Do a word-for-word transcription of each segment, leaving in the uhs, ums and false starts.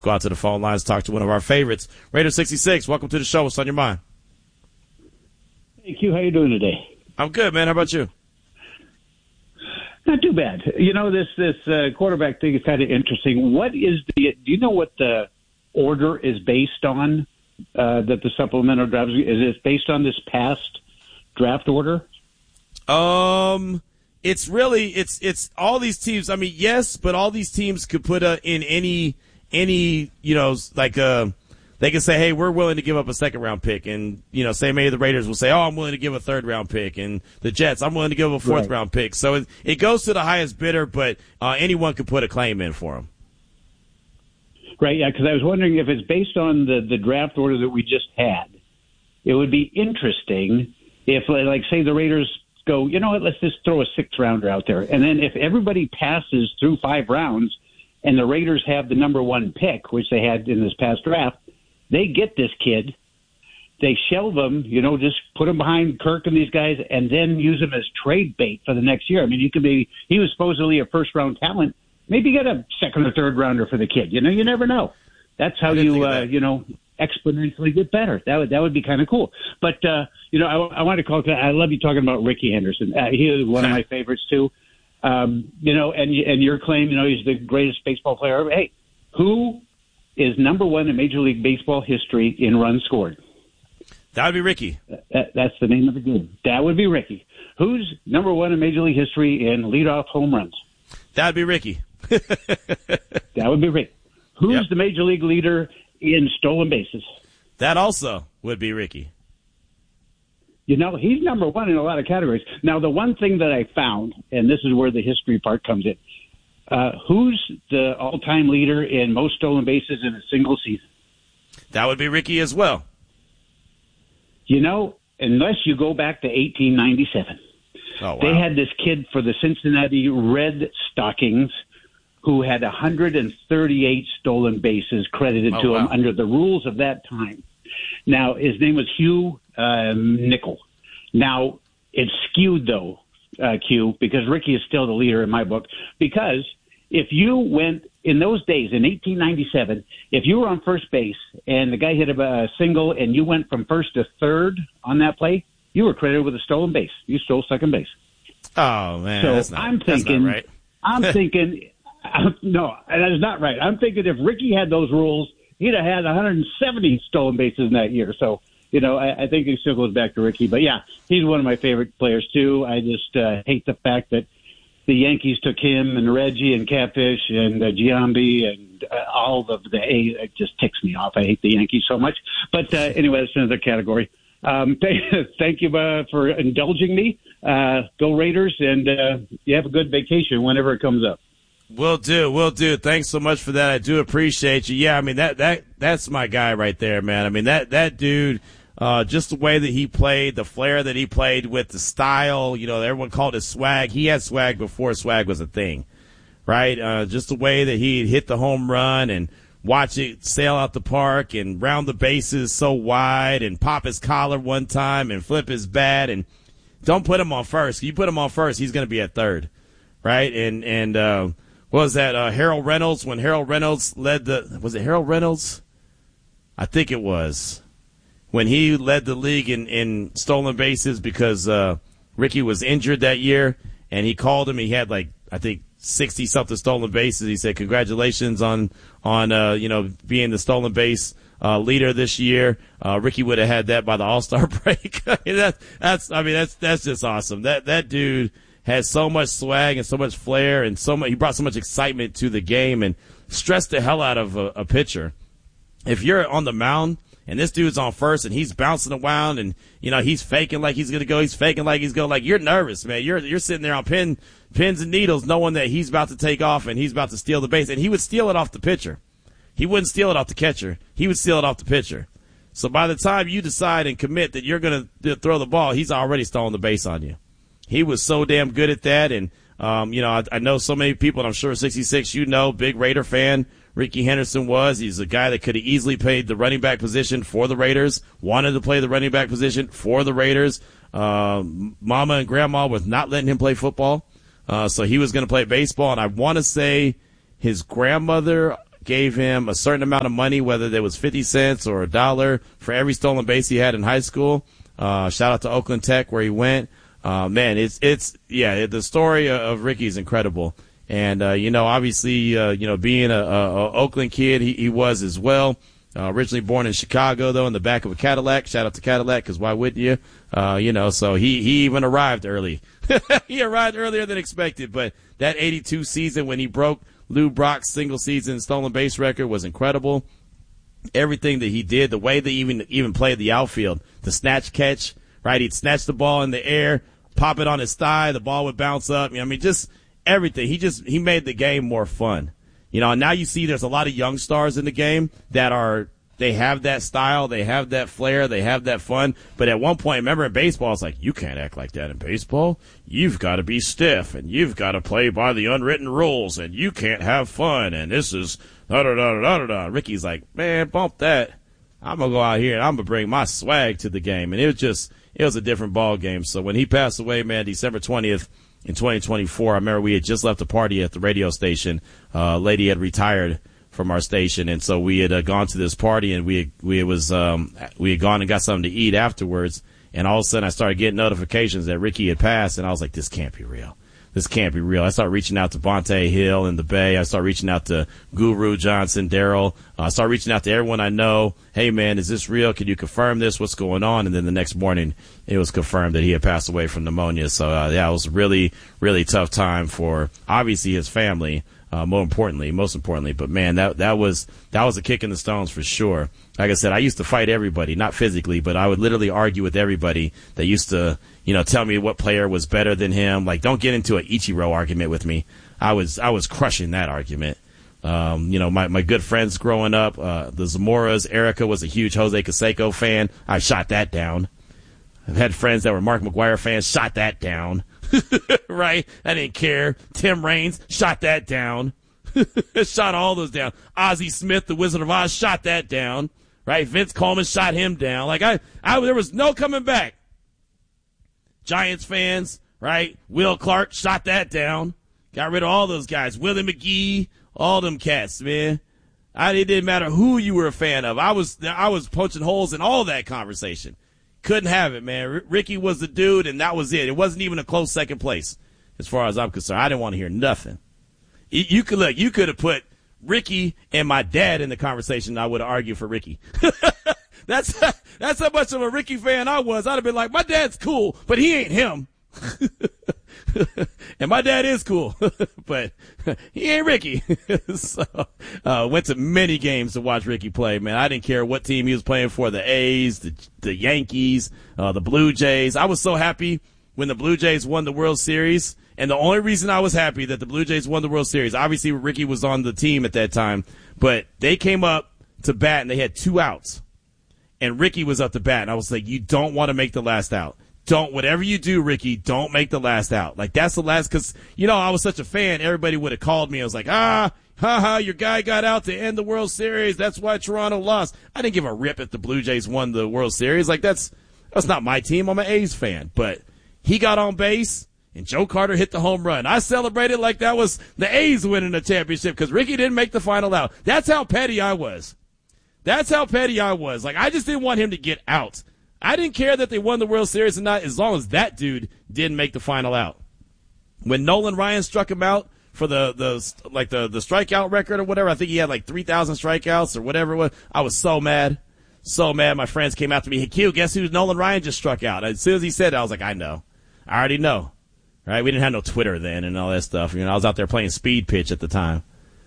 Go out to the phone lines, talk to one of our favorites. Raider sixty-six, welcome to the show. What's on your mind? Hey, Q, how you doing today? I'm good, man. How about you? Not too bad. You know, this this uh, quarterback thing is kind of interesting. What is the? Do you know what the order is based on? Uh, that the supplemental draft is it based on this past draft order? Um, it's really it's it's all these teams. I mean, yes, but all these teams could put uh, in any any you know like uh they can say, hey, we're willing to give up a second round pick, and you know, say maybe the Raiders will say, oh, I'm willing to give a third round pick, and the Jets, I'm willing to give a fourth right. round pick. So it, it goes to the highest bidder, but uh, anyone could put a claim in for them. Right, yeah, because I was wondering if it's based on the, the draft order that we just had. It would be interesting if, like, say the Raiders go, you know what, let's just throw a sixth rounder out there. And then if everybody passes through five rounds and the Raiders have the number one pick, which they had in this past draft, they get this kid, they shelve him, you know, just put him behind Kirk and these guys, and then use him as trade bait for the next year. I mean, you could be, he was supposedly a first-round talent. Maybe get a second or third rounder for the kid. You know, you never know. That's how you, uh, you know, exponentially get better. That would that would be kind of cool. But uh, you know, I, I want to call. I love you talking about Ricky Henderson. Uh, he is one of my favorites too. Um, you know, and and your claim, you know, he's the greatest baseball player ever. Hey, who is number one in Major League Baseball history in runs scored? That would be Ricky. That, that's the name of the game. That would be Ricky. Who's number one in Major League history in leadoff home runs? That would be Ricky. That would be Ricky. Who's yep. the major league leader in stolen bases? That also would be Ricky. You know, he's number one in a lot of categories. Now, the one thing that I found, and this is where the history part comes in, uh, who's the all-time leader in most stolen bases in a single season? That would be Ricky as well. You know, unless you go back to eighteen ninety-seven. Oh, wow. They had this kid for the Cincinnati Red Stockings who had one hundred thirty-eight stolen bases credited oh, to wow. him under the rules of that time. Now, his name was Hugh um, Nickel. Now, it's skewed, though, uh, Q, because Ricky is still the leader in my book. Because if you went, in those days, in eighteen ninety-seven, if you were on first base and the guy hit a single and you went from first to third on that play, you were credited with a stolen base. You stole second base. Oh, man. So that's not, I'm thinking, that's not right. I'm thinking, uh, no, that is not right. I'm thinking if Ricky had those rules, he'd have had one hundred seventy stolen bases in that year. So, you know, I, I think it still goes back to Ricky. But, yeah, he's one of my favorite players, too. I just uh, hate the fact that the Yankees took him and Reggie and Catfish and uh, Giambi and uh, all of the A. It just ticks me off. I hate the Yankees so much. But, uh, anyway, that's another category. Um, thank you uh, for indulging me. Uh, go Raiders, and uh, you have a good vacation whenever it comes up. Will do, will do. Thanks so much for that. I do appreciate you. Yeah, I mean that that that's my guy right there, man. I mean that that dude, uh, just the way that he played, the flair that he played with, the style. You know, everyone called it swag. He had swag before swag was a thing, right? Uh, just the way that he hit the home run and watch it sail out the park and round the bases so wide and pop his collar one time and flip his bat, and don't put him on first. You put him on first, he's going to be at third, right? And and uh, what was that? Uh, Harold Reynolds, when Harold Reynolds led the – was it Harold Reynolds? I think it was. When he led the league in, in stolen bases because uh, Ricky was injured that year, and he called him. He had like, I think, sixty-something stolen bases. He said, congratulations on, on uh, you know, being the stolen base uh, leader this year. Uh, Ricky would have had that by the All-Star break. I mean, that, that's, I mean, that's, that's just awesome. That, that dude has so much swag and so much flair and so much, he brought so much excitement to the game and stressed the hell out of a, a pitcher. If you're on the mound and this dude's on first and he's bouncing around and, you know, he's faking like he's going to go, he's faking like he's going, like, you're nervous, man. You're, you're sitting there on pin, pins and needles knowing that he's about to take off and he's about to steal the base. And he would steal it off the pitcher. He wouldn't steal it off the catcher. He would steal it off the pitcher. So by the time you decide and commit that you're going to throw the ball, he's already stolen the base on you. He was so damn good at that. And, um, you know, I, I know so many people, and I'm sure sixty-six, you know, big Raider fan. Ricky Henderson was. He's a guy that could have easily played the running back position for the Raiders, wanted to play the running back position for the Raiders. Um, Mama and Grandma was not letting him play football, uh, so he was going to play baseball. And I want to say his grandmother gave him a certain amount of money, whether there was fifty cents or a dollar for every stolen base he had in high school. Uh, shout out to Oakland Tech where he went. Uh, man, it's, it's, yeah, the story of Ricky is incredible. And, uh, you know, obviously, uh, you know, being a, a, a Oakland kid, he, he was as well. Uh, originally born in Chicago, though, in the back of a Cadillac. Shout out to Cadillac, because why wouldn't you? Uh, you know, so he, he even arrived early. He arrived earlier than expected. But that eighty-two season when he broke Lou Brock's single season stolen base record was incredible. Everything that he did, the way they even even played the outfield, the snatch catch, right? He'd snatch the ball in the air, pop it on his thigh, the ball would bounce up. You know, I mean, just everything. He just he made the game more fun. You know, and now you see there's a lot of young stars in the game that are, they have that style, they have that flair, they have that fun. But at one point, remember in baseball, it's like, you can't act like that in baseball. You've got to be stiff, and you've got to play by the unwritten rules, and you can't have fun, and this is da da da da da da. Ricky's like, man, bump that. I'm going to go out here, and I'm going to bring my swag to the game. And it was just, it was a different ball game. So when he passed away, man, December twentieth, in twenty twenty-four, I remember we had just left a party at the radio station. Uh, a lady had retired from our station, and so we had uh, gone to this party, and we had, we it was um, we had gone and got something to eat afterwards. And all of a sudden, I started getting notifications that Ricky had passed, and I was like, "This can't be real. This can't be real." I started reaching out to Bonte Hill in the Bay. I started reaching out to Guru Johnson, Daryl. Uh, I started reaching out to everyone I know. Hey, man, is this real? Can you confirm this? What's going on? And then the next morning, it was confirmed that he had passed away from pneumonia. So, uh, yeah, it was a really, really tough time for, obviously, his family. Uh, more importantly, most importantly, but man, that, that was, that was a kick in the stones for sure. Like I said, I used to fight everybody, not physically, but I would literally argue with everybody that used to, you know, tell me what player was better than him. Like, don't get into an Ichiro argument with me. I was, I was crushing that argument. Um, you know, my, my good friends growing up, uh, the Zamoras, Erica was a huge Jose Canseco fan. I shot that down. I've had friends that were Mark McGwire fans, shot that down. Right? I didn't care. Tim Raines shot that down. Shot all those down. Ozzie Smith, the Wizard of Oz, shot that down. Right? Vince Coleman shot him down. Like I, I, there was no coming back. Giants fans, right? Will Clark shot that down. Got rid of all those guys. Willie McGee, all them cats, man. I, it didn't matter who you were a fan of. I was, I was punching holes in all that conversation. Couldn't have it, man. R- Ricky was the dude, and that was it. It wasn't even a close second place, as far as I'm concerned. I didn't want to hear nothing. You, you could look. You could have put Ricky and my dad in the conversation. I would have argued for Ricky. that's that's how much of a Ricky fan I was. I'd have been like, my dad's cool, but he ain't him. And my dad is cool, but he ain't Ricky. So, uh, went to many games to watch Ricky play, man. I didn't care what team he was playing for, the A's, the, the Yankees, uh, the Blue Jays. I was so happy when the Blue Jays won the World Series. And the only reason I was happy that the Blue Jays won the World Series, obviously Ricky was on the team at that time, but they came up to bat and they had two outs. And Ricky was up to bat, and I was like, you don't want to make the last out. Don't, whatever you do, Ricky, don't make the last out. Like, that's the last, because, you know, I was such a fan, everybody would have called me. I was like, ah, ha-ha, your guy got out to end the World Series. That's why Toronto lost. I didn't give a rip if the Blue Jays won the World Series. Like, that's, that's not my team. I'm an A's fan. But he got on base, and Joe Carter hit the home run. I celebrated like that was the A's winning the championship because Ricky didn't make the final out. That's how petty I was. That's how petty I was. Like, I just didn't want him to get out. I didn't care that they won the World Series or not as long as that dude didn't make the final out. When Nolan Ryan struck him out for the, the like the, the strikeout record or whatever, I think he had like three thousand strikeouts or whatever it was, I was so mad. So mad. My friends came after me. Hey, Q, guess who Nolan Ryan just struck out? As soon as he said it, I was like, I know. I already know. Right? We didn't have no Twitter then and all that stuff. You know, I was out there playing speed pitch at the time.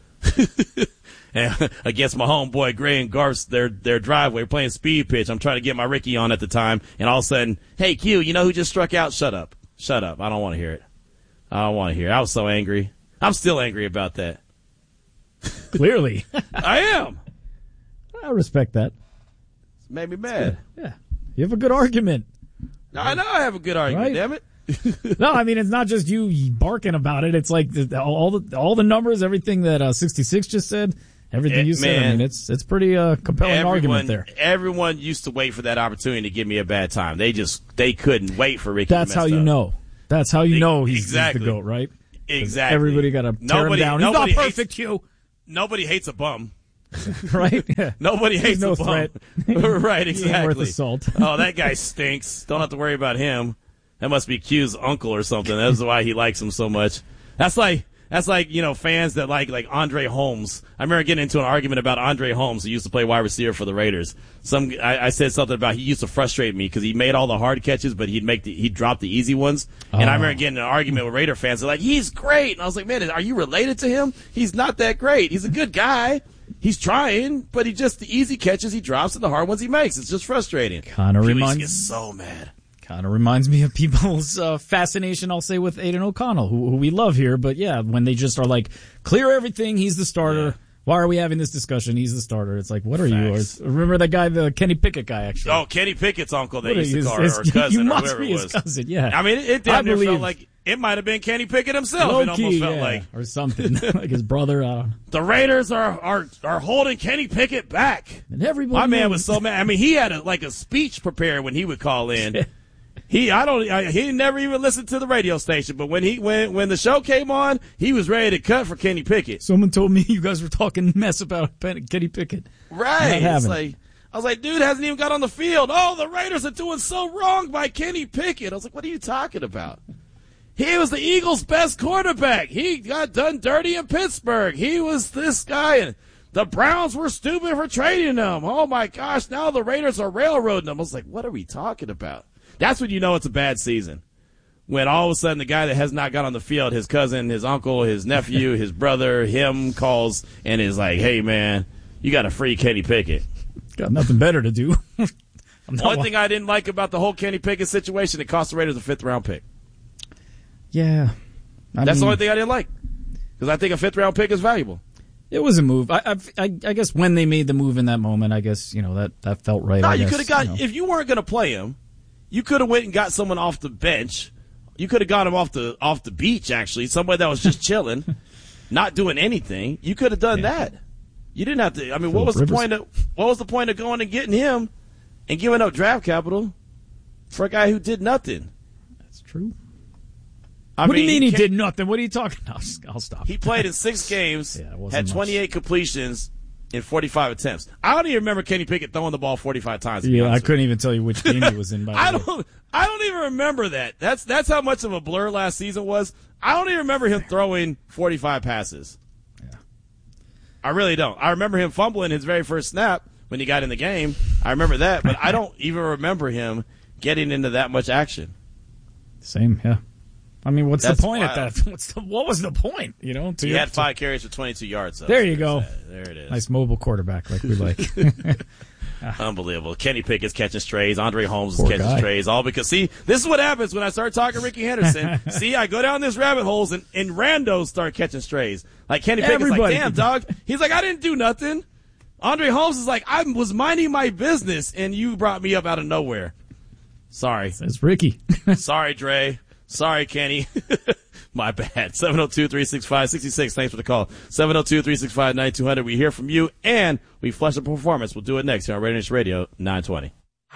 And against my homeboy Gray and Garth's their their driveway playing speed pitch. I'm trying to get my Ricky on at the time, and all of a sudden, hey Q, you know who just struck out? Shut up, shut up. I don't want to hear it. I don't want to hear it. I was so angry. I'm still angry about that. Clearly, I am. I respect that. It's made me mad. Yeah, you have a good argument. I know I have a good argument. Right? Damn it. No, I mean, it's not just you barking about it. It's like the, all the all the numbers, everything that uh, sixty-six just said, everything it, you said. Man, I mean, it's it's pretty uh, compelling everyone, argument there. Everyone used to wait for that opportunity to give me a bad time. They just they couldn't wait for Ricky. That's to mess how you up. know. That's how you know he's, exactly. he's the GOAT, right? Exactly. Everybody got to tear him down. He's not perfect, Q. nobody hates a bum. Right? Yeah. Nobody hates no a bum. threat. Right, exactly. Worth a salt. Oh, that guy stinks. Don't have to worry about him. That must be Q's uncle or something. That's why he likes him so much. That's like that's like, you know, fans that like like Andre Holmes. I remember getting into an argument about Andre Holmes, who used to play wide receiver for the Raiders. Some I, I said something about he used to frustrate me because he made all the hard catches, but he'd make the, he'd drop the easy ones. Oh. And I remember getting in an argument with Raider fans. They're like, he's great. And I was like, man, are you related to him? He's not that great. He's a good guy. He's trying, but he just, the easy catches he drops and the hard ones he makes. It's just frustrating. Kind of reminds me so mad. Kind of reminds me of people's uh, fascination, I'll say, with Aiden O'Connell, who, who we love here. But yeah, when they just are like, clear everything, he's the starter. Yeah. Why are we having this discussion? He's the starter. It's like, what are Facts. you? Or, remember that guy, the Kenny Pickett guy, actually? Oh, Kenny Pickett's uncle they what used to his, call his, or cousin you or must whoever be it was. His cousin, yeah. I mean, it, it damn near believe. felt like it might have been Kenny Pickett himself. Low it almost key, felt yeah. like. Or something. Like his brother. Uh, the Raiders are, are, are holding Kenny Pickett back. And everybody My man knows. was so mad. I mean, he had a, like a speech prepared when he would call in. He, I don't, I, he never even listened to the radio station, but when he, when, when the show came on, he was ready to cut for Kenny Pickett. Someone told me you guys were talking mess about Kenny Pickett. Right. It's like, I was like, dude hasn't even got on the field. Oh, the Raiders are doing so wrong by Kenny Pickett. I was like, what are you talking about? He was the Eagles' best quarterback. He got done dirty in Pittsburgh. He was this guy, and the Browns were stupid for trading him. Oh my gosh, now the Raiders are railroading him. I was like, what are we talking about? That's when you know it's a bad season. When all of a sudden the guy that has not got on the field, his cousin, his uncle, his nephew, his brother, him calls and is like, hey, man, you got to free Kenny Pickett. Got nothing better to do. One thing I didn't like about the whole Kenny Pickett situation, it cost the Raiders a fifth-round pick. Yeah. I That's mean, the only thing I didn't like because I think a fifth-round pick is valuable. It was a move. I, I, I guess when they made the move in that moment, I guess, you know, that, that felt right. No, I you guess, could have got, you know. if you weren't going to play him, you could have went and got someone off the bench. You could have got him off the off the beach, actually, somebody that was just chilling, not doing anything. You could have done yeah. that. You didn't have to. I mean, Phillip what was Rivers. the point of what was the point of going and getting him and giving up draft capital for a guy who did nothing? That's true. I what mean, do you mean he, he did nothing? What are you talking about? I'll stop. He played in six games, yeah, had twenty-eight much. completions in forty-five attempts. I don't even remember Kenny Pickett throwing the ball forty-five times. Yeah, I couldn't even tell you which game he was in. By I don't. I don't even remember that. That's that's how much of a blur last season was. I don't even remember him throwing forty-five passes. Yeah, I really don't. I remember him fumbling his very first snap when he got in the game. I remember that, but I don't even remember him getting into that much action. Same, yeah. I mean, what's That's the point wild. at that? What's the, what was the point? You know, to he your, had five to, carries for twenty-two yards. So there you go. That. There it is. Nice mobile quarterback, like we like. Unbelievable. Kenny Pickett's catching strays. Andre Holmes Poor is catching guy. strays. All because, see, this is what happens when I start talking Ricky Henderson. See, I go down this rabbit holes and, and randos start catching strays. Like Kenny Pickett's Everybody. like, damn, dog. He's like, I didn't do nothing. Andre Holmes is like, I was minding my business and you brought me up out of nowhere. Sorry. It's Ricky. Sorry, Dre. Sorry, Kenny. My bad. seven oh two, three six five, six six. Thanks for the call. seven oh two, three six five, nine two hundred. We hear from you, and we flush the performance. We'll do it next here on Raider Nation Radio, nine twenty.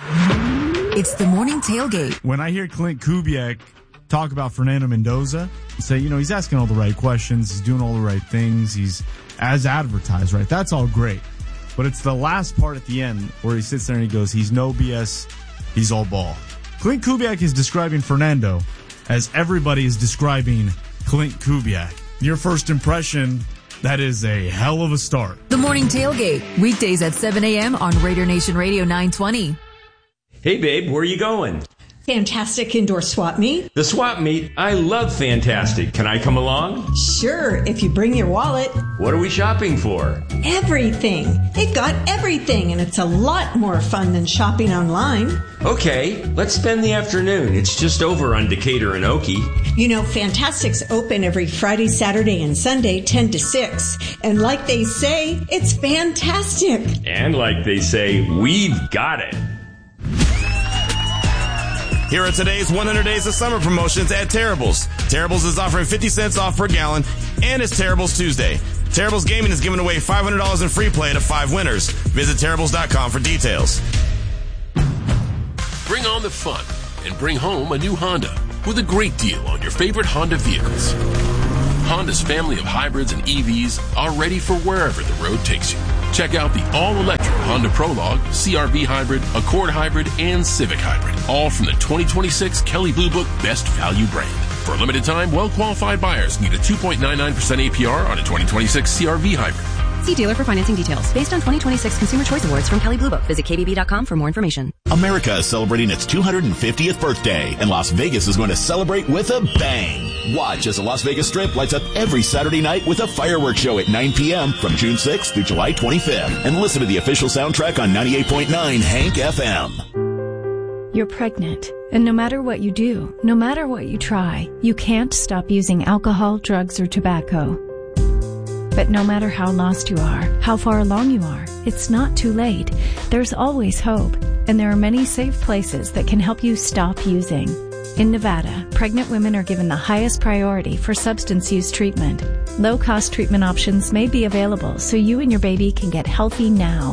It's the morning tailgate. When I hear Clint Kubiak talk about Fernando Mendoza, say, you know, he's asking all the right questions. He's doing all the right things. He's as advertised, right? That's all great. But it's the last part at the end where he sits there and he goes, he's no B S. He's all ball. Clint Kubiak is describing Fernando as everybody is describing Clint Kubiak. Your first impression, that is a hell of a start. The morning tailgate, weekdays at seven a.m. on Raider Nation Radio nine twenty. Hey, babe, where are you going? Fantastic indoor swap meet. The swap meet? I love Fantastic. Can I come along? Sure, if you bring your wallet. What are we shopping for? Everything. They've got everything, and it's a lot more fun than shopping online. Okay, let's spend the afternoon. It's just over on Decatur and Okie. You know, Fantastic's open every Friday, Saturday, and Sunday, ten to six. And like they say, it's fantastic. And like they say, we've got it. Here are today's one hundred Days of Summer promotions at Terrible's. Terrible's is offering fifty cents off per gallon, and it's Terrible's Tuesday. Terrible's Gaming is giving away five hundred dollars in free play to five winners. Visit Terrible's dot com for details. Bring on the fun and bring home a new Honda with a great deal on your favorite Honda vehicles. Honda's family of hybrids and E Vs are ready for wherever the road takes you. Check out the all-electric Honda Prologue, C R V Hybrid, Accord Hybrid, and Civic Hybrid, all from the twenty twenty-six Kelley Blue Book Best Value brand. For a limited time, well-qualified buyers can get a two point nine nine percent A P R on a twenty twenty-six C R V Hybrid. See dealer for financing details. Based on twenty twenty-six Consumer Choice Awards from Kelley Blue Book. Visit K B B dot com for more information. America is celebrating its two hundred fiftieth birthday, and Las Vegas is going to celebrate with a bang. Watch as the Las Vegas Strip lights up every Saturday night with a fireworks show at nine p.m. from June sixth through July twenty-fifth. And listen to the official soundtrack on ninety-eight point nine Hank F M. You're pregnant, and no matter what you do, no matter what you try, you can't stop using alcohol, drugs, or tobacco. But no matter how lost you are, how far along you are, it's not too late. There's always hope, and there are many safe places that can help you stop using. In Nevada, pregnant women are given the highest priority for substance use treatment. Low-cost treatment options may be available so you and your baby can get healthy now.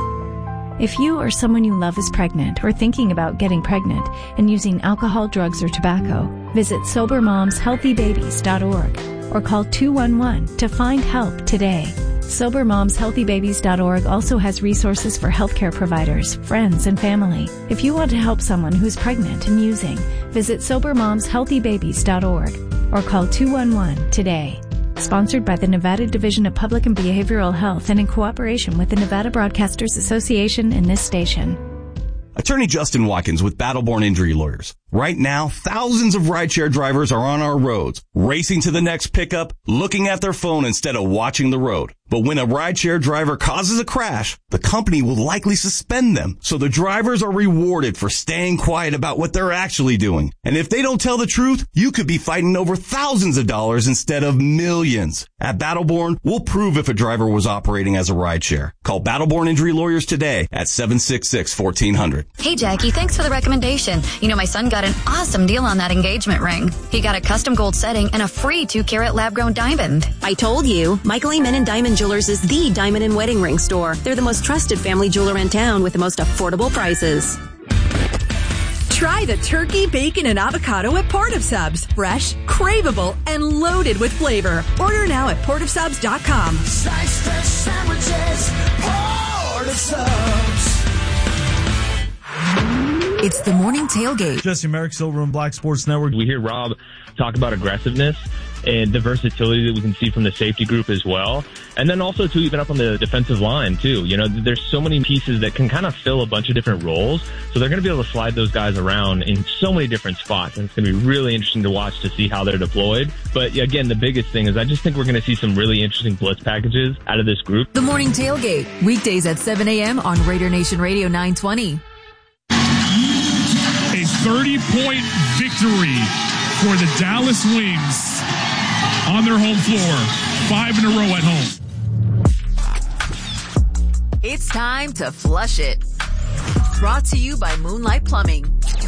If you or someone you love is pregnant or thinking about getting pregnant and using alcohol, drugs, or tobacco, visit sober moms healthy babies dot org or call two one one to find help today. sober moms healthy babies dot org also has resources for healthcare providers, friends, and family. If you want to help someone who's pregnant and using, visit sober moms healthy babies dot org or call two one one today. Sponsored by the Nevada Division of Public and Behavioral Health and in cooperation with the Nevada Broadcasters Association and this station. Attorney Justin Watkins with Battleborn Injury Lawyers. Right now, thousands of rideshare drivers are on our roads, racing to the next pickup, looking at their phone instead of watching the road. But when a rideshare driver causes a crash, the company will likely suspend them. So the drivers are rewarded for staying quiet about what they're actually doing. And if they don't tell the truth, you could be fighting over thousands of dollars instead of millions. At Battleborn, we'll prove if a driver was operating as a rideshare. Call Battleborn Injury Lawyers today at seven six six, fourteen hundred. Hey, Jackie, thanks for the recommendation. You know, my son got an awesome deal on that engagement ring. He got a custom gold setting and a free two carat lab grown diamond. I told you, Michael Amen Diamond Jewelers is the diamond and wedding ring store. They're the most trusted family jeweler in town with the most affordable prices. Try the turkey, bacon, and avocado at Portive Fresh, craveable, and loaded with flavor. Order now at portive subs dot com. Slice fresh sandwiches, Portive Subs. It's the morning tailgate. Jesse Merrick, Silver and Black Sports Network. We hear Rob talk about aggressiveness and the versatility that we can see from the safety group as well. And then also, too, even up on the defensive line, too. You know, there's so many pieces that can kind of fill a bunch of different roles. So they're going to be able to slide those guys around in so many different spots. And it's going to be really interesting to watch to see how they're deployed. But again, the biggest thing is I just think we're going to see some really interesting blitz packages out of this group. The morning tailgate, weekdays at seven a.m. on Raider Nation Radio nine twenty. A thirty-point victory for the Dallas Wings on their home floor. Five in a row at home. It's time to flush it. Brought to you by Moonlight Plumbing.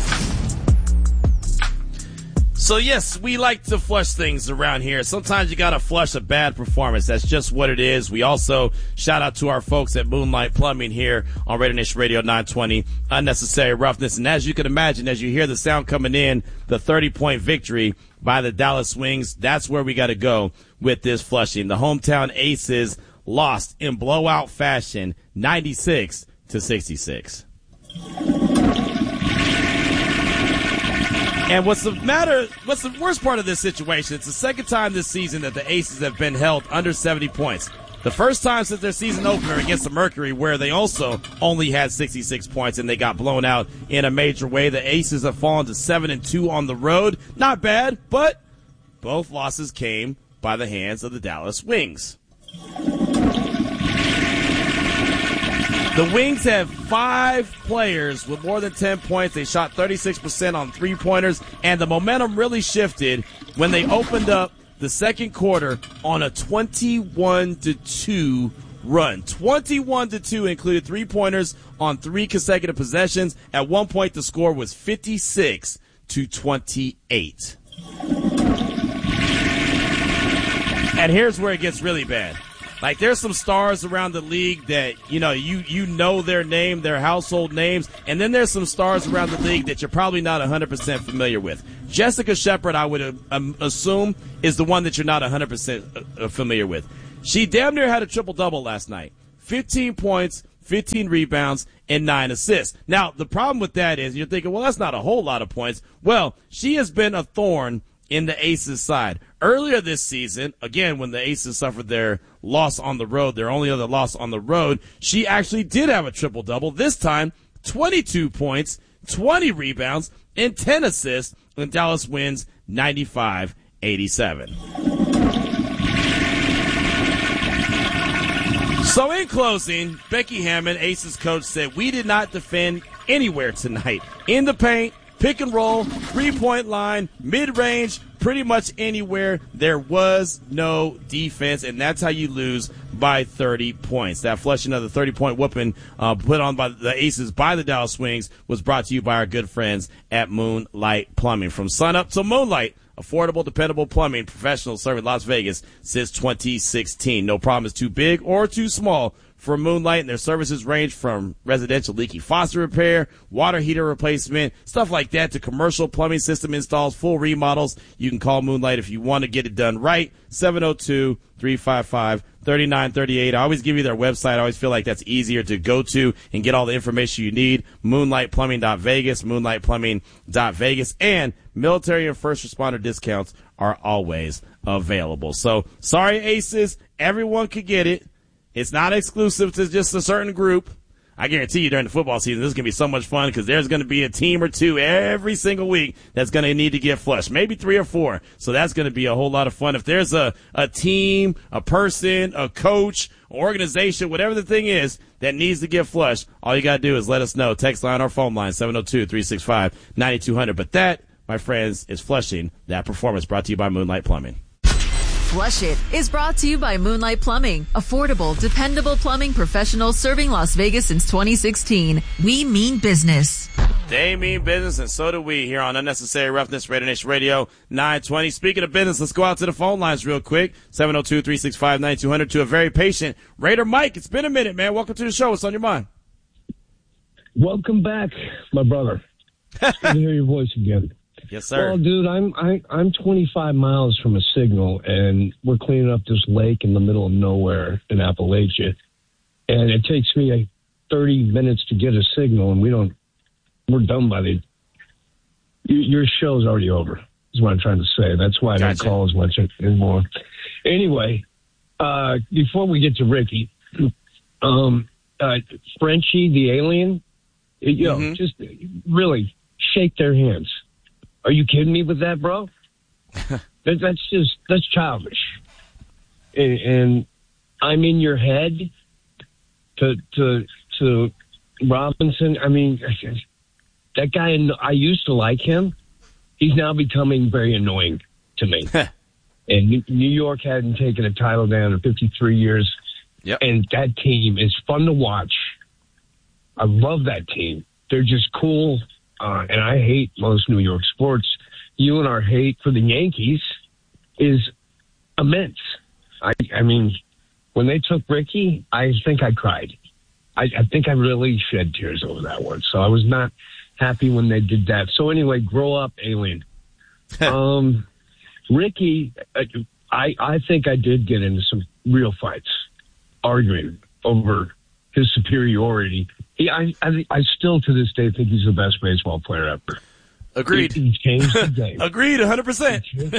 So yes, we like to flush things around here. Sometimes you gotta flush a bad performance. That's just what it is. We also shout out to our folks at Moonlight Plumbing here on Raider Nation Radio nine twenty. Unnecessary roughness. And as you can imagine, as you hear the sound coming in, the thirty-point victory by the Dallas Wings, that's where we gotta go with this flushing. The hometown Aces lost in blowout fashion, ninety-six to sixty-six. And what's the matter, what's the worst part of this situation? It's the second time this season that the Aces have been held under seventy points. The first time since their season opener against the Mercury, where they also only had sixty-six points and they got blown out in a major way. The Aces have fallen to seven and two on the road. Not bad, but both losses came by the hands of the Dallas Wings. The Wings have five players with more than ten points. They shot thirty-six percent on three-pointers, and the momentum really shifted when they opened up the second quarter on a twenty-one to two run. twenty-one to two included three-pointers on three consecutive possessions. At one point, the score was fifty-six to twenty-eight. And here's where it gets really bad. Like, there's some stars around the league that, you know, you, you know their name, their household names, and then there's some stars around the league that you're probably not one hundred percent familiar with. Jessica Shepard, I would um, assume, is the one that you're not one hundred percent familiar with. She damn near had a triple-double last night. fifteen points, fifteen rebounds, and nine assists. Now, the problem with that is you're thinking, well, that's not a whole lot of points. Well, she has been a thorn in the Aces' side. Earlier this season, again, when the Aces suffered their loss on the road, their only other loss on the road, she actually did have a triple-double. This time, twenty-two points, twenty rebounds, and ten assists, and Dallas wins ninety-five eighty-seven. So in closing, Becky Hammon, Aces coach, said, we did not defend anywhere tonight. In the paint, pick and roll, three-point line, mid-range, pretty much anywhere. There was no defense, and that's how you lose by thirty points. That flushing of the thirty-point whooping uh, put on by the Aces by the Dallas Wings was brought to you by our good friends at Moonlight Plumbing. From sunup to moonlight, affordable, dependable plumbing professionals serving Las Vegas since twenty sixteen. No problem is too big or too small for Moonlight, and their services range from residential leaky faucet repair, water heater replacement, stuff like that, to commercial plumbing system installs, full remodels. You can call Moonlight if you want to get it done right. seven oh two, three five five, three nine three eight. I always give you their website. I always feel like that's easier to go to and get all the information you need. moonlight plumbing dot vegas, moonlight plumbing dot vegas, and military and first responder discounts are always available. So, sorry, Aces. Everyone could get it. It's not exclusive to just a certain group. I guarantee you during the football season, this is going to be so much fun because there's going to be a team or two every single week that's going to need to get flushed, maybe three or four. So that's going to be a whole lot of fun. If there's a, a team, a person, a coach, organization, whatever the thing is that needs to get flushed, all you got to do is let us know. Text line or phone line, seven oh two, three six five, nine two hundred. But that, my friends, is flushing that performance, brought to you by Moonlight Plumbing. Flush It is brought to you by Moonlight Plumbing. Affordable, dependable plumbing professionals serving Las Vegas since twenty sixteen. We mean business. They mean business, and so do we here on Unnecessary Roughness, Raider Nation Radio nine twenty. Speaking of business, let's go out to the phone lines real quick. seven oh two, three six five, nine two hundred to a very patient Raider Mike. It's been a minute, man. Welcome to the show. What's on your mind? Welcome back, my brother. It's good to hear your voice again. Yes, sir. Well, dude, I'm I, I'm twenty-five miles from a signal, and we're cleaning up this lake in the middle of nowhere in Appalachia, and it takes me like thirty minutes to get a signal, and we don't. We're done by the. Your show's already over. Is what I'm trying to say. That's why I Gotcha. don't call as much anymore. Anyway, uh, before we get to Ricky, um, uh, Frenchie the alien, you know, Mm-hmm. just really shake their hands. Are you kidding me with that, bro? that, that's just, that's childish. And, and I'm in your head to, to, to Robinson. I mean, that guy, I used to like him. He's now becoming very annoying to me. And New York hadn't taken a title down in fifty-three years. Yep. And that team is fun to watch. I love that team. They're just cool. Uh, and I hate most New York sports. You and our hate for the Yankees is immense. I, I mean, when they took Ricky, I think I cried. I, I think I really shed tears over that one. So I was not happy when they did that. So anyway, grow up, alien. um, Ricky, I, I think I did get into some real fights, arguing over his superiority. He, I, I, I still to this day think he's the best baseball player ever. Agreed. He, he changed the game. Agreed, one hundred percent.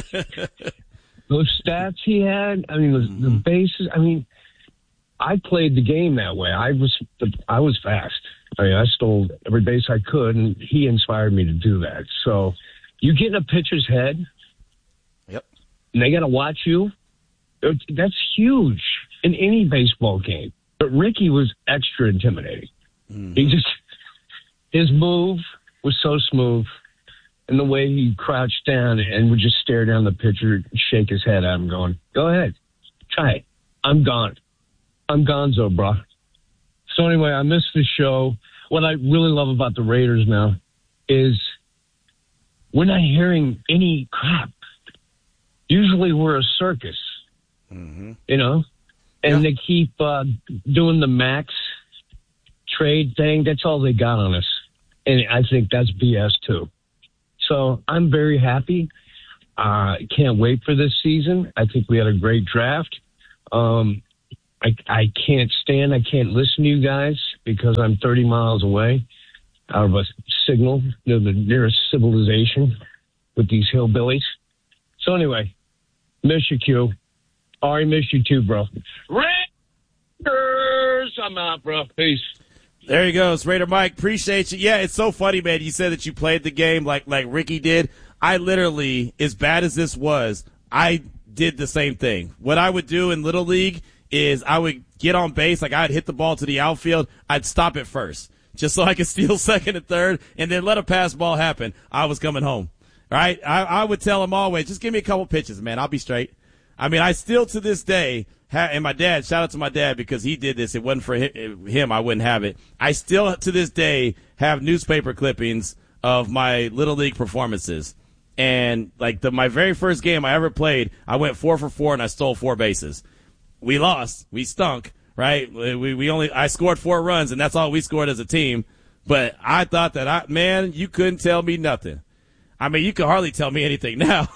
Those stats he had, I mean, the, mm-hmm. the bases, I mean, I played the game that way. I was, I was fast. I mean, I stole every base I could, and he inspired me to do that. So you get in a pitcher's head, yep, and they got to watch you. That's huge in any baseball game. But Ricky was extra intimidating. Mm-hmm. He just, his move was so smooth, and the way he crouched down and would just stare down the pitcher and shake his head at him going, go ahead, try it. I'm gone. I'm gonzo, bro. So anyway, I missed the show. What I really love about the Raiders now is we're not hearing any crap. Usually we're a circus, mm-hmm. you know? and Yeah. they keep uh, doing the max trade thing. That's all they got on us. And I think that's B S too. So I'm very happy. I uh, can't wait for this season. I think we had a great draft. Um, I, I can't stand, I can't listen to you guys because I'm thirty miles away out of a signal, you know, the nearest civilization with these hillbillies. So anyway, miss you, Q. Ari, miss you too, bro. Raiders, I'm out, bro. Peace. There he goes, Raider Mike. Appreciate you. Yeah, it's so funny, man. You said that you played the game like like Ricky did. I literally, as bad as this was, I did the same thing. What I would do in Little League is I would get on base, like I'd hit the ball to the outfield, I'd stop it first, just so I could steal second and third, and then let a pass ball happen. I was coming home, right? I, I would tell him always, just give me a couple pitches, man. I'll be straight. I mean, I still to this day, ha- and my dad, shout out to my dad because he did this. It wasn't for him, I wouldn't have it. I still to this day have newspaper clippings of my Little League performances. And like the my very first game I ever played, I went four for four and I stole four bases. We lost. We stunk, right? We we only I scored four runs and that's all we scored as a team. But I thought that I man, you couldn't tell me nothing. I mean, you can hardly tell me anything now.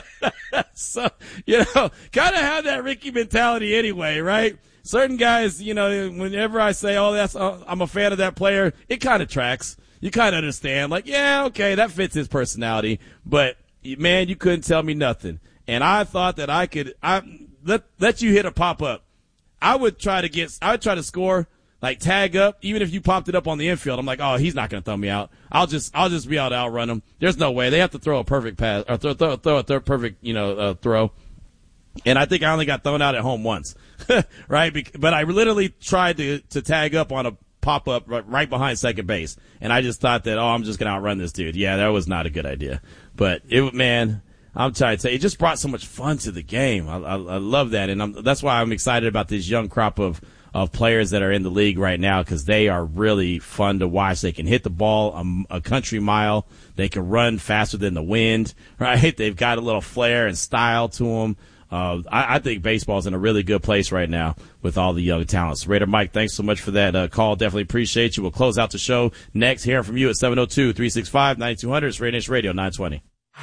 So, you know, kind of have that Ricky mentality anyway, right? Certain guys, you know, whenever I say, oh, that's, uh, I'm a fan of that player, it kind of tracks. You kind of understand, like, yeah, okay, that fits his personality. But, man, you couldn't tell me nothing. And I thought that I could, I let, let you hit a pop-up. I would try to get, I would try to score, like tag up, even if you popped it up on the infield. I'm like, oh, he's not going to throw me out. I'll just, I'll just be able to outrun him. There's no way. They have to throw a perfect pass, or throw, throw, throw a throw perfect, you know, uh, throw. And I think I only got thrown out at home once, right? But I literally tried to, to tag up on a pop-up right behind second base. And I just thought that, oh, I'm just going to outrun this dude. Yeah, that was not a good idea. But, it man, I'm trying to say, it just brought so much fun to the game. I, I, I love that. And I'm, that's why I'm excited about this young crop of, of players that are in the league right now because they are really fun to watch. They can hit the ball a, a country mile. They can run faster than the wind, right? They've got a little flair and style to them. Uh, I, I think baseball's in a really good place right now with all the young talents. Raider Mike, thanks so much for that uh, call. Definitely appreciate you. We'll close out the show next. Hearing from you at seven oh two, three six five, nine two hundred. It's Raider Nation Radio nine twenty.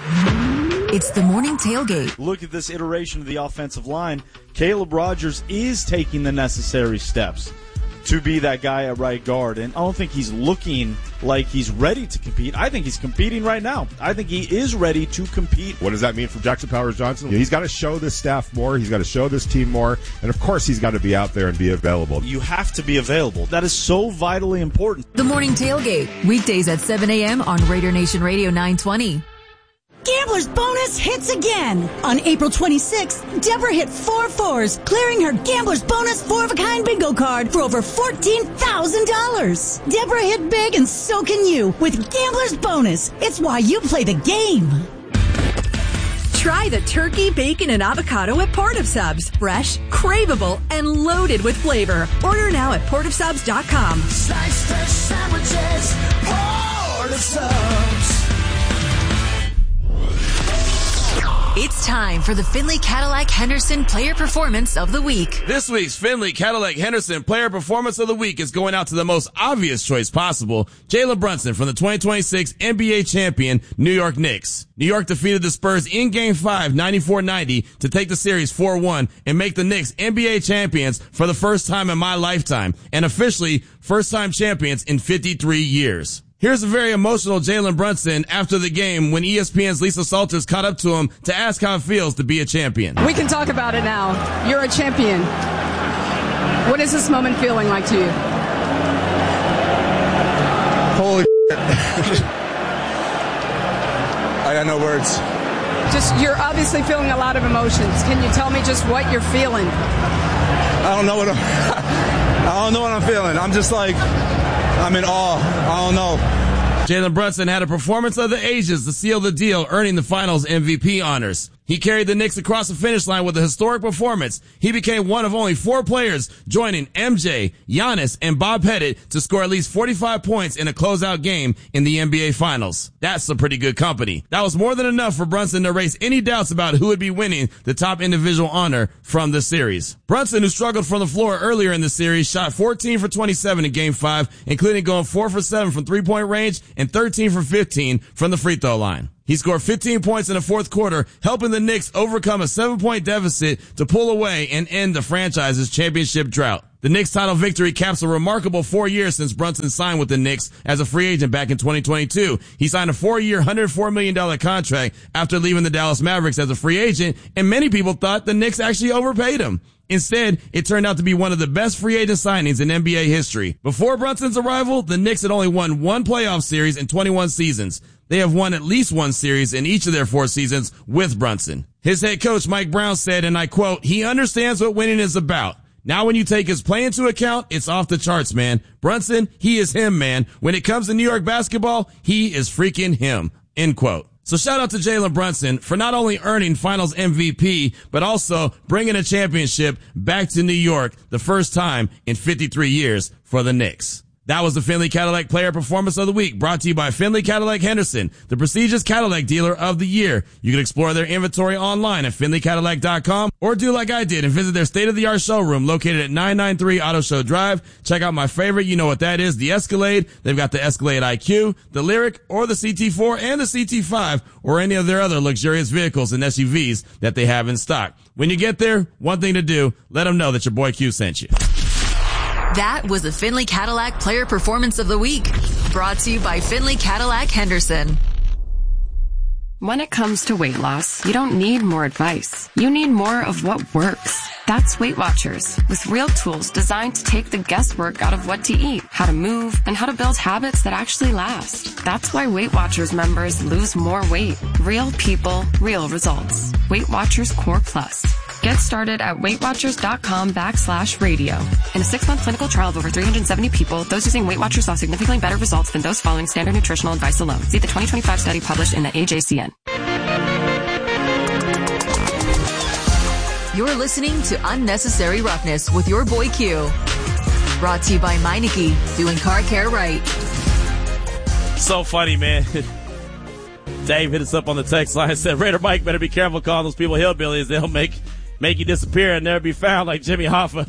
It's the morning tailgate. Look at this iteration of the offensive line. Caleb Rogers is taking the necessary steps to be that guy at right guard. And I don't think he's looking like he's ready to compete. I think he's competing right now. I think he is ready to compete. What does that mean for Jackson Powers Johnson? He's got to show this staff more. He's got to show this team more. And, of course, he's got to be out there and be available. You have to be available. That is so vitally important. The morning tailgate, weekdays at seven a.m. on Raider Nation Radio nine twenty. Gambler's Bonus hits again. On April twenty-sixth, Deborah hit four fours, clearing her Gambler's Bonus four-of-a-kind bingo card for over fourteen thousand dollars. Deborah hit big and so can you with Gambler's Bonus. It's why you play the game. Try the turkey, bacon, and avocado at Port of Subs. Fresh, craveable, and loaded with flavor. Order now at port of subs dot com. Slice fresh sandwiches, Port of Subs. It's time for the Findlay Cadillac Henderson Player Performance of the Week. This week's Findlay Cadillac Henderson Player Performance of the Week is going out to the most obvious choice possible, Jalen Brunson from the twenty twenty-six N B A champion New York Knicks. New York defeated the Spurs in Game five, ninety-four ninety, to take the series four one and make the Knicks N B A champions for the first time in my lifetime, and officially first-time champions in fifty-three years. Here's a very emotional Jalen Brunson after the game when E S P N's Lisa Salters caught up to him to ask how it feels to be a champion. We can talk about it now. You're a champion. What is this moment feeling like to you? Holy shit. I got no words. Just, you're obviously feeling a lot of emotions. Can you tell me just what you're feeling? I don't know what I'm, I don't know what I'm feeling. I'm just like, I'm in awe. I don't know. Jalen Brunson had a performance of the ages to seal the deal, earning the finals M V P honors. He carried the Knicks across the finish line with a historic performance. He became one of only four players joining M J, Giannis, and Bob Pettit to score at least forty-five points in a closeout game in the N B A Finals. That's some pretty good company. That was more than enough for Brunson to erase any doubts about who would be winning the top individual honor from the series. Brunson, who struggled from the floor earlier in the series, shot fourteen for twenty-seven in Game five, including going four for seven from three-point range and thirteen for fifteen from the free throw line. He scored fifteen points in the fourth quarter, helping the Knicks overcome a seven-point deficit to pull away and end the franchise's championship drought. The Knicks title victory caps a remarkable four years since Brunson signed with the Knicks as a free agent back in twenty twenty-two. He signed a four-year, one hundred four million dollars contract after leaving the Dallas Mavericks as a free agent, and many people thought the Knicks actually overpaid him. Instead, it turned out to be one of the best free agent signings in N B A history. Before Brunson's arrival, the Knicks had only won one playoff series in twenty-one seasons. They have won at least one series in each of their four seasons with Brunson. His head coach, Mike Brown, said, and I quote, "He understands what winning is about. Now when you take his play into account, it's off the charts, man. Brunson, he is him, man. When it comes to New York basketball, he is freaking him." End quote. So shout out to Jalen Brunson for not only earning Finals M V P, but also bringing a championship back to New York the first time in fifty-three years for the Knicks. That was the Findlay Cadillac Player Performance of the Week, brought to you by Findlay Cadillac Henderson, the prestigious Cadillac dealer of the year. You can explore their inventory online at Findlay Cadillac dot com or do like I did and visit their state-of-the-art showroom located at nine ninety-three Auto Show Drive. Check out my favorite, you know what that is, the Escalade. They've got the Escalade I Q, the Lyriq, or the C T four and the C T five, or any of their other luxurious vehicles and S U Vs that they have in stock. When you get there, one thing to do, let them know that your boy Q sent you. That was the Findlay Cadillac Player Performance of the Week, brought to you by Findlay Cadillac Henderson. When it comes to weight loss, you don't need more advice. You need more of what works. That's Weight Watchers, with real tools designed to take the guesswork out of what to eat, how to move, and how to build habits that actually last. That's why Weight Watchers members lose more weight. Real people, real results. Weight Watchers Core Plus. Get started at WeightWatchers.com backslash radio. In a six-month clinical trial of over three hundred seventy people, those using Weight Watchers saw significantly better results than those following standard nutritional advice alone. See the twenty twenty-five study published in the A J C N. You're listening to Unnecessary Roughness with your boy Q. Brought to you by Meineke, doing car care right. So funny, man. Dave hit us up on the text line and said, Raider Mike, better be careful calling those people hillbillies. They'll make make you disappear and never be found like Jimmy Hoffa.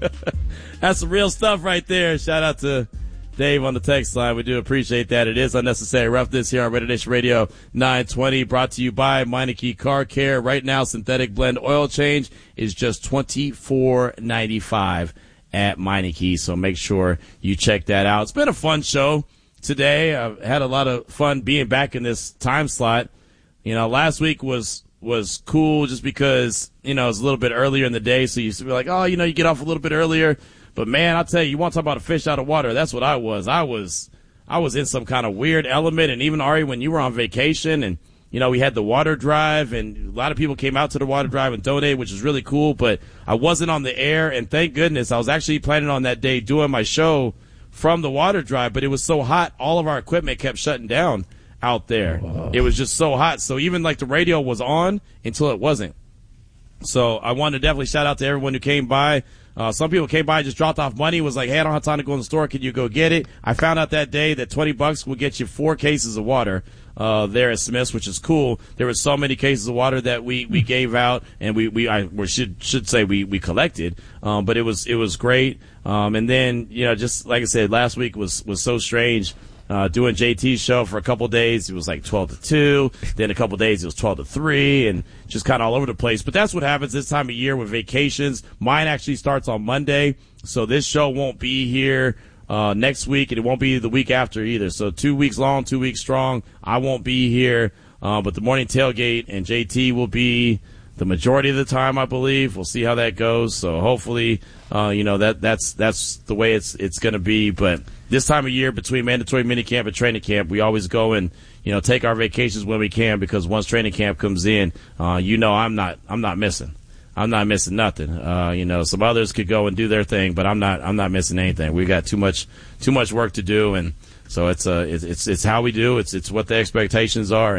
That's some real stuff right there. Shout out to Dave on the text line. We do appreciate that. It is Unnecessary Roughness here on Raider Nation Radio nine twenty, brought to you by Meineke Car Care. Right now, synthetic blend oil change is just twenty-four ninety-five at Meineke, so make sure you check that out. It's been a fun show today. I've had a lot of fun being back in this time slot. You know, last week was was cool just because, you know, it's a little bit earlier in the day, so you used to be like, oh, you know, you get off a little bit earlier. But, man, I'll tell you, you want to talk about a fish out of water. That's what I was. I was I was in some kind of weird element. And even, Ari, when you were on vacation and, you know, we had the water drive, and a lot of people came out to the water drive and donated, which is really cool. But I wasn't on the air, and thank goodness I was actually planning on that day doing my show from the water drive, but it was so hot, all of our equipment kept shutting down out there. Whoa. It was just so hot. So even like the radio was on until it wasn't. So I want to definitely shout out to everyone who came by. Uh, some people came by, just dropped off money, was like, hey, I don't have time to go in the store. Can you go get it? I found out that day that twenty bucks will get you four cases of water uh, there at Smith's, which is cool. There were so many cases of water that we, we gave out, and we, we I we should should say we, we collected. Um, but it was it was great. Um, and then, you know, just like I said, last week was, was so strange. Uh, doing J T's show for a couple of days, it was like twelve to two. Then a couple of days, it was twelve to three, and just kind of all over the place. But that's what happens this time of year with vacations. Mine actually starts on Monday, so this show won't be here uh, next week, and it won't be the week after either. So two weeks long, two weeks strong. I won't be here, uh, but the morning tailgate and J T will be the majority of the time, I believe. We'll see how that goes. So hopefully, uh, you know, that that's that's the way it's it's going to be. But this time of year, between mandatory minicamp and training camp, we always go and, you know, take our vacations when we can, because once training camp comes in, uh, you know, I'm not I'm not missing. I'm not missing nothing. Uh, you know, some others could go and do their thing, but I'm not I'm not missing anything. We got too much too much work to do, and so it's uh it's it's, it's how we do. It's it's what the expectations are, and.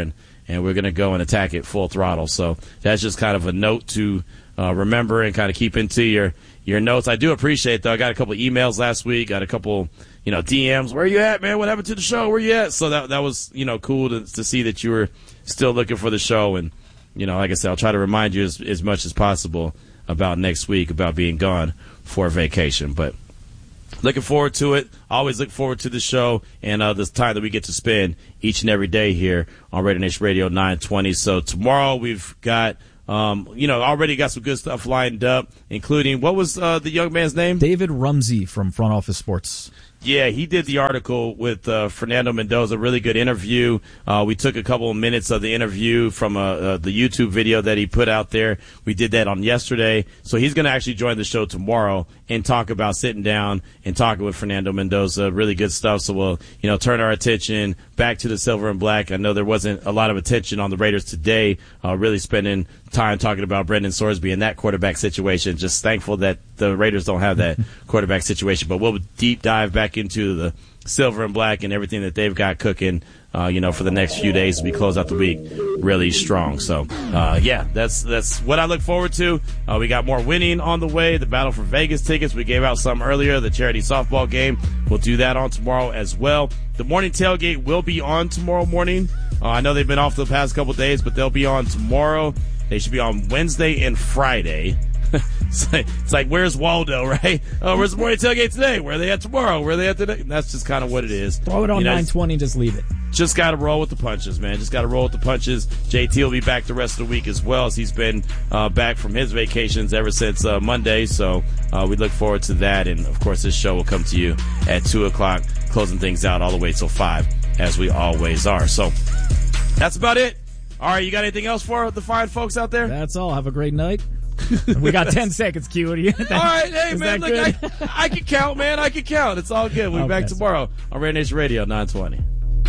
and we're going to go and attack it full throttle. So that's just kind of a note to uh, remember and kind of keep into your, your notes. I do appreciate, though. I got a couple emails last week, got a couple, you know, D Ms. Where you at, man? What happened to the show? Where you at? So that that was, you know, cool to, to see that you were still looking for the show. And, you know, like I said, I'll try to remind you as, as much as possible about next week, about being gone for vacation. But looking forward to it. Always look forward to the show and uh, this time that we get to spend each and every day here on Raider Nation Radio nine twenty. So tomorrow we've got, um, you know, already got some good stuff lined up, including, what was uh, the young man's name? David Rumsey from Front Office Sports. Yeah, he did the article with uh, Fernando Mendoza, really good interview. Uh, we took a couple of minutes of the interview from uh, uh, the YouTube video that he put out there. We did that on yesterday. So he's going to actually join the show tomorrow and talk about sitting down and talking with Fernando Mendoza. Really good stuff. So we'll, you know, turn our attention back to the silver and black. I know there wasn't a lot of attention on the Raiders today, uh, really spending time talking about Brendan Sorsby and that quarterback situation. Just thankful that the Raiders don't have that quarterback situation. But we'll deep dive back into the silver and black and everything that they've got cooking, uh, you know, for the next few days as we close out the week really strong. So, uh, yeah, that's that's what I look forward to. Uh, we got more winning on the way. The Battle for Vegas tickets, we gave out some earlier. The charity softball game, we'll do that on tomorrow as well. The morning tailgate will be on tomorrow morning. Uh, I know they've been off the past couple days, but they'll be on tomorrow. They should be on Wednesday and Friday. It's like, it's like, where's Waldo, right? Oh, where's the morning tailgate today? Where are they at tomorrow? Where are they at today? And that's just kind of what it is. Throw it on you know, nine twenty, just leave it. Just got to roll with the punches, man. Just got to roll with the punches. J T will be back the rest of the week as well, as he's been uh, back from his vacations ever since uh, Monday. So uh, we look forward to that. And, of course, this show will come to you at two o'clock, closing things out all the way till five, as we always are. So that's about it. All right, you got anything else for the fine folks out there? That's all. Have a great night. We got ten seconds, Q. What do you think? All right, hey, man, look, I, I can count, man. I can count. It's all good. We'll be okay. Back tomorrow on Raider Nation Radio nine twenty.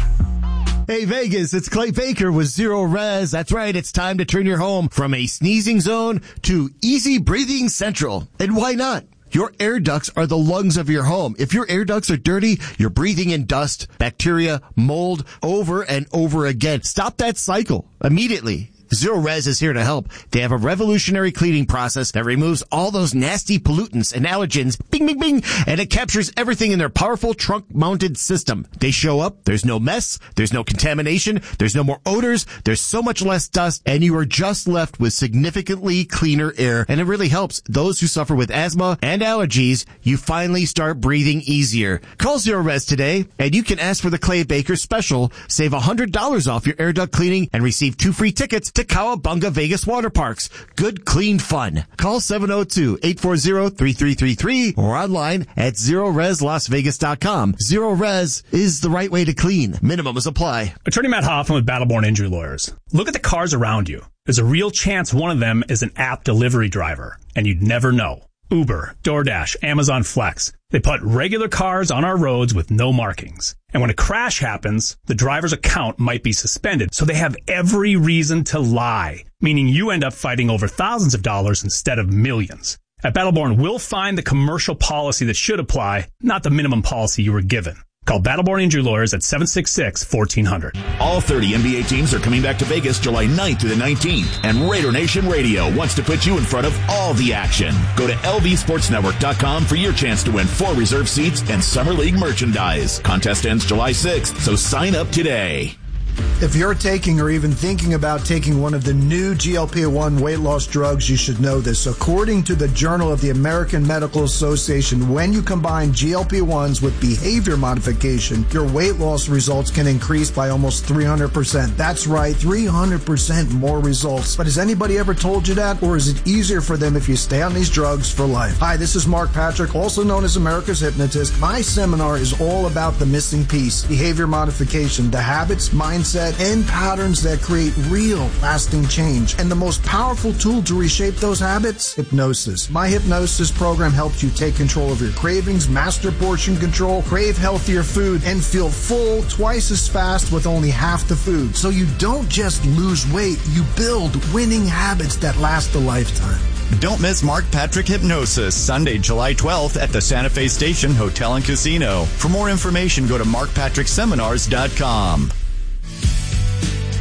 Hey, Vegas, it's Clay Baker with Zero Res. That's right. It's time to turn your home from a sneezing zone to easy breathing central. And why not? Your air ducts are the lungs of your home. If your air ducts are dirty, you're breathing in dust, bacteria, mold over and over again. Stop that cycle immediately. Zero Res is here to help. They have a revolutionary cleaning process that removes all those nasty pollutants and allergens, bing, bing, bing, and it captures everything in their powerful trunk-mounted system. They show up, there's no mess, there's no contamination, there's no more odors, there's so much less dust, and you are just left with significantly cleaner air, and it really helps those who suffer with asthma and allergies. You finally start breathing easier. Call Zero Res today, and you can ask for the Clay Baker special. Save one hundred dollars off your air duct cleaning and receive two free tickets to Cowabunga Vegas Water Parks. Good, clean fun. Call seven oh two, eight four zero, three three three three or online at zero res las vegas dot com. Zero Res is the right way to clean. Minimums apply. Attorney Matt Hoffman with Battleborn Injury Lawyers. Look at the cars around you. There's a real chance one of them is an app delivery driver, and you'd never know. Uber, DoorDash, Amazon Flex. They put regular cars on our roads with no markings. And when a crash happens, the driver's account might be suspended, so they have every reason to lie, meaning you end up fighting over thousands of dollars instead of millions. At Battleborn, we'll find the commercial policy that should apply, not the minimum policy you were given. Call Battleborn Injury Lawyers at seven six six, one four zero zero. All thirty N B A teams are coming back to Vegas July ninth through the nineteenth, and Raider Nation Radio wants to put you in front of all the action. Go to L V sports network dot com for your chance to win four reserve seats and Summer League merchandise. Contest ends July sixth, so sign up today. If you're taking or even thinking about taking one of the new G L P one weight loss drugs, you should know this. According to the Journal of the American Medical Association, when you combine G L P ones with behavior modification, your weight loss results can increase by almost three hundred percent. That's right, three hundred percent more results. But has anybody ever told you that? Or is it easier for them if you stay on these drugs for life? Hi, this is Mark Patrick, also known as America's Hypnotist. My seminar is all about the missing piece, behavior modification, the habits, mindset, and patterns that create real lasting change. And the most powerful tool to reshape those habits? Hypnosis. My hypnosis program helps you take control of your cravings, master portion control, crave healthier food, and feel full twice as fast with only half the food. So you don't just lose weight, you build winning habits that last a lifetime. Don't miss Mark Patrick Hypnosis, Sunday, July twelfth at the Santa Fe Station Hotel and Casino. For more information, go to mark patrick seminars dot com.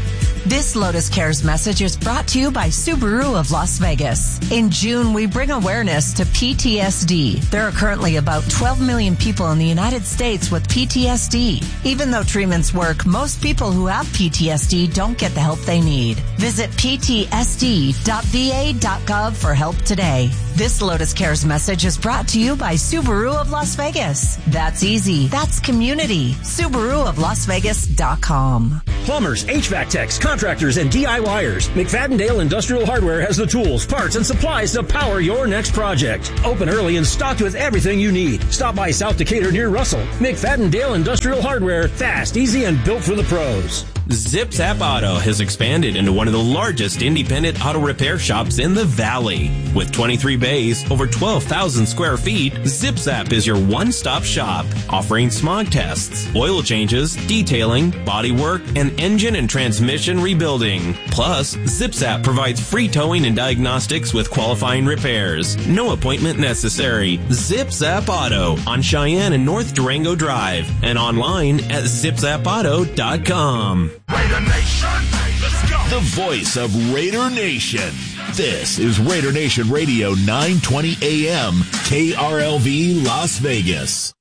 This Lotus Cares message is brought to you by Subaru of Las Vegas. In June, we bring awareness to P T S D. There are currently about twelve million people in the United States with P T S D. Even though treatments work, most people who have P T S D don't get the help they need. Visit P T S D dot V A dot gov for help today. This Lotus Cares message is brought to you by Subaru of Las Vegas. That's easy. That's community. Subaru of Las Vegas dot com. Plumbers, H V A C techs, contractors, and DIYers. McFadden-Dale Industrial Hardware has the tools, parts, and supplies to power your next project. Open early and stocked with everything you need. Stop by South Decatur near Russell. McFadden-Dale Industrial Hardware. Fast, easy, and built for the pros. Zip Zap Auto has expanded into one of the largest independent auto repair shops in the Valley. With twenty-three bays, over twelve thousand square feet, Zip Zap is your one-stop shop, offering smog tests, oil changes, detailing, body work, and engine and transmission rebuilding. Plus, Zip Zap provides free towing and diagnostics with qualifying repairs. No appointment necessary. Zip Zap Auto on Cheyenne and North Durango Drive and online at zip zap auto dot com. Raider Nation, let's go. The voice of Raider Nation. This is Raider Nation Radio, nine twenty A M, K R L V Las Vegas.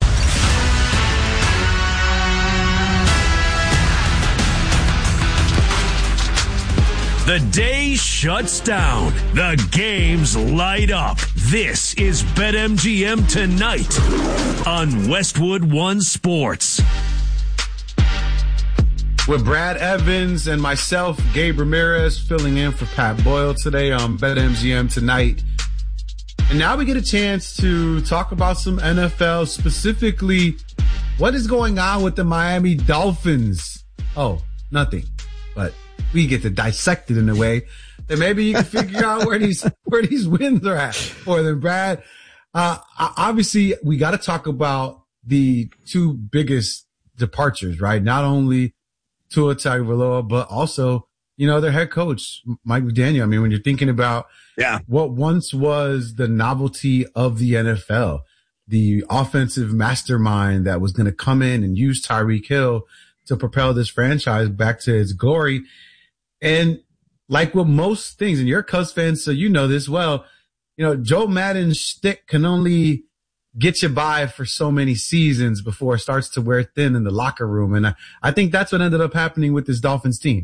The day shuts down. The games light up. This is BetMGM Tonight on Westwood One Sports. With Brad Evans and myself, Gabe Ramirez, filling in for Pat Boyle today on BetMGM Tonight. And now we get a chance to talk about some N F L, specifically what is going on with the Miami Dolphins. Oh, nothing. But we get to dissect it in a way that maybe you can figure out where these where these wins are at for them, Brad. Uh, obviously, we got to talk about the two biggest departures, right? Not only Tua Tagovailoa, but also, you know, their head coach, Mike McDaniel. I mean, when you're thinking about yeah. what once was the novelty of the N F L, the offensive mastermind that was going to come in and use Tyreek Hill to propel this franchise back to its glory. And like with most things, and you're a Cubs fan, so you know this well, you know, Joe Madden's shtick can only get you by for so many seasons before it starts to wear thin in the locker room. And I, I think that's what ended up happening with this Dolphins team.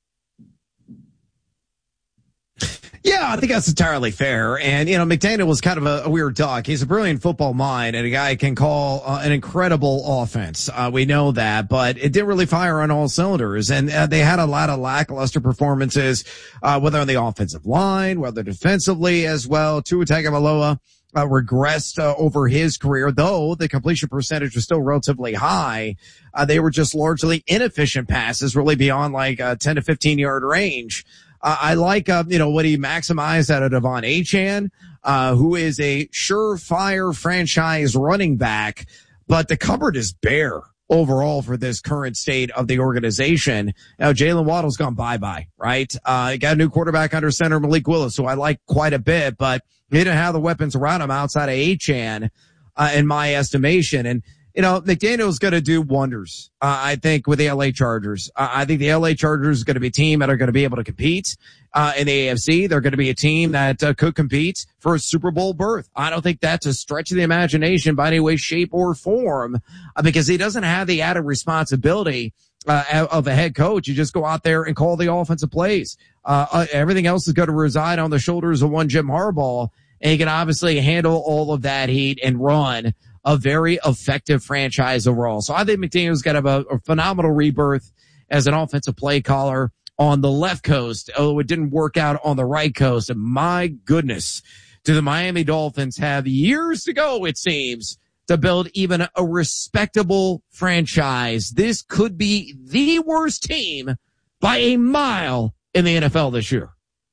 Yeah, I think that's entirely fair. And, you know, McDaniel was kind of a, a weird duck. He's a brilliant football mind and a guy can call uh, an incredible offense. Uh, we know that, but it didn't really fire on all cylinders. And uh, they had a lot of lackluster performances, uh, whether on the offensive line, whether defensively as well. Tua Tagovailoa Uh, regressed uh, over his career, though the completion percentage was still relatively high. Uh, they were just largely inefficient passes, really beyond like a ten to fifteen yard range. Uh, I like, uh, you know, what he maximized out of Devon Achane, uh, who is a surefire franchise running back, but the cupboard is bare overall for this current state of the organization. Now, Jalen Waddle's gone bye-bye, right? Uh, got a new quarterback under center, Malik Willis, who I like quite a bit, but he didn't have the weapons around him outside of Achane, uh, in my estimation. And, you know, McDaniel's going to do wonders, uh, I think, with the L A Chargers. Uh, I think the L A Chargers is going to be a team that are going to be able to compete, uh, in the A F C. They're going to be a team that uh, could compete for a Super Bowl berth. I don't think that's a stretch of the imagination by any way, shape, or form, uh, because he doesn't have the added responsibility Uh, of a head coach. You just go out there and call the offensive plays. Uh, uh, everything else is going to reside on the shoulders of one Jim Harbaugh, and he can obviously handle all of that heat and run a very effective franchise overall. So I think McDaniel's got a, a phenomenal rebirth as an offensive play caller on the left coast, although it didn't work out on the right coast. And my goodness, do the Miami Dolphins have years to go, it seems, to build even a respectable franchise. This could be the worst team by a mile in the N F L this year.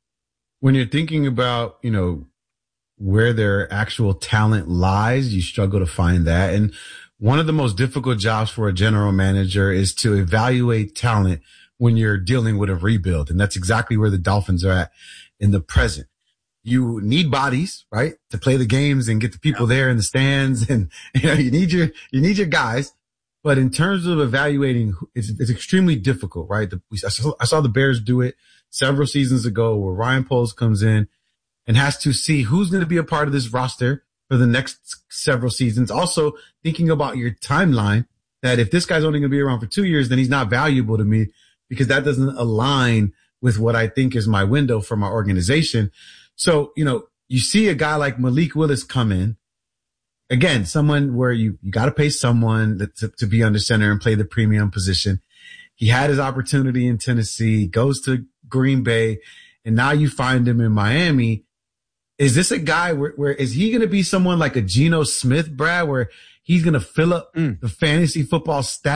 When you're thinking about, you know, where their actual talent lies, you struggle to find that. And one of the most difficult jobs for a general manager is to evaluate talent when you're dealing with a rebuild. And that's exactly where the Dolphins are at in the present. You need bodies, right, to play the games and get the people there in the stands. And, you know, you need your, you need your guys. But in terms of evaluating, it's, it's extremely difficult, right? The, I, saw, I saw the Bears do it several seasons ago where Ryan Poles comes in and has to see who's going to be a part of this roster for the next several seasons. Also thinking about your timeline, that if this guy's only going to be around for two years, then he's not valuable to me because that doesn't align with what I think is my window for my organization. So, you know, you see a guy like Malik Willis come in. Again, someone where you, you got to pay someone to, to be under center and play the premium position. He had his opportunity in Tennessee, goes to Green Bay, and now you find him in Miami. Is this a guy where, where is he going to be someone like a Geno Smith, Brad, where he's going to fill up mm. the fantasy football stat